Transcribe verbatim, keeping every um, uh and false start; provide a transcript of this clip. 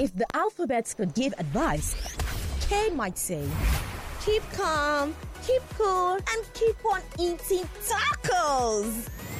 If the alphabets could give advice, K might say, keep calm, keep cool, and keep on eating tacos.